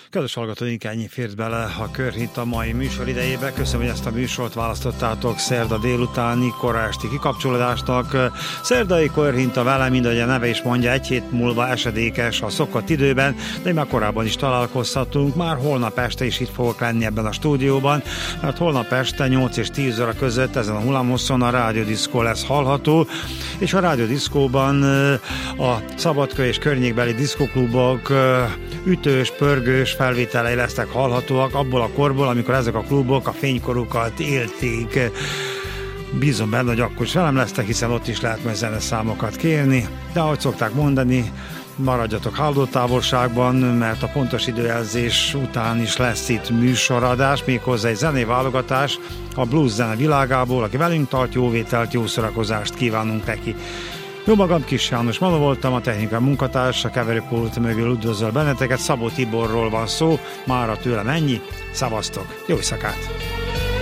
Kedves hallgatóink, ennyi fért bele a Körhit a mai műsor idejébe. Köszönöm, hogy ezt a műsort választottátok szerda délutáni, kora esti kikapcsolódásnak. Szerdai Körhit a vele, mind ahogy a neve is mondja, egy hét múlva esedékes a szokott időben, de már korábban is találkozhatunk. Már holnap este is itt fogok lenni ebben a stúdióban, mert holnap este 8 és 10 óra között ezen a hullámhosszon a Rádió Diszkó lesz hallható, és a Rádió Diszkóban a Szabadka és környékbeli diszkoklubok ütős, pörgős felvételei lesznek hallhatóak abból a korból, amikor ezek a klubok a fénykorukat élték. Bízom benne, hogy akkor is velem lesztek, hiszen ott is lehet majd zeneszámokat kérni, de ahogy szokták mondani, maradjatok hallótávolságban, mert a pontos időjelzés után is lesz itt műsoradás, méghozzá egy zenéválogatás a blues zene világából. Aki velünk tart, jó vételt, jó szórakozást kívánunk neki. Jó magam, Kis János Manó voltam, a technikai munkatárs, a keverőpult mögül üdvözöl benneteket. Szabó Tiborról van szó, mára tőlem ennyi, szavaztok, jó éjszakát!